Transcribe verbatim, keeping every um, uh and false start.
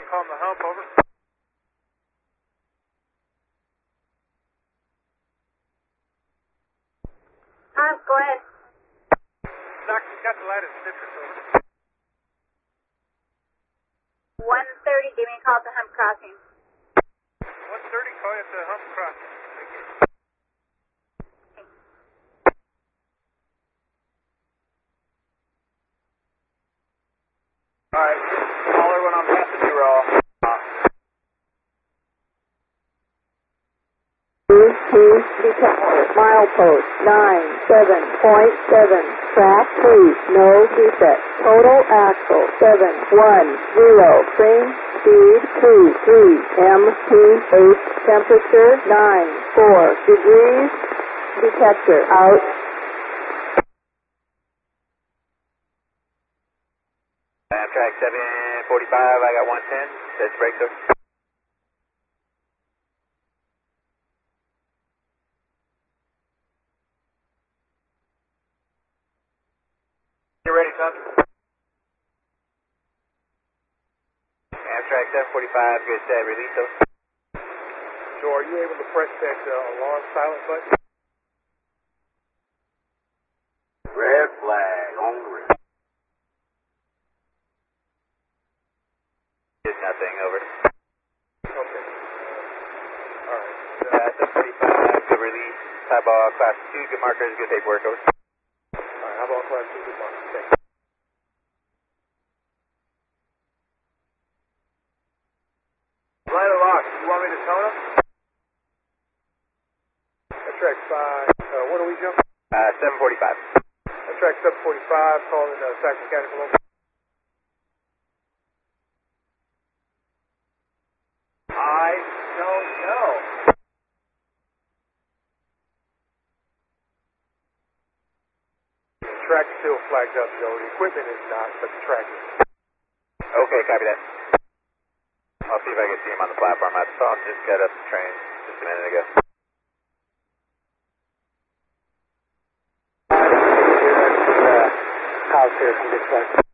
calling the hump, over. Hump, go ahead. Doc, got the light at Citrus, over. one thirty, give me a call to Hump Crossing. one thirty, call you at the hump crossing. Thank you. Alright, caller when I'm passing you raw. Detector, milepost nine seven point seven, track three, no defect, total axle seven one zero, frame speed two three, M P eight, temperature nine four degrees, detector out. Amtrak seven forty-five, I got one ten, says brake sir. You ready, son? Amtrak seven forty-five, good set, release those. Joe, are you able to press that uh, alarm silent button? Red flag, on green. Just nothing, over. Okay. Alright. Uh, seven forty-five, good release. Highball, class two, good markers, good paperwork, over. Alright, how about class two, good morning? Thanks. Line of lock, you want me to tone them? Track five, uh, what are we jumping? Uh, seven forty-five. Track seven forty-five, calling uh, Sac Mechanical, over. I don't know. The track's still flagged up, Joe. The equipment is not, but the track is. Okay, copy that. I'll see if I can see him on the platform. I saw him just get up the train just a minute ago. House here from dispatch.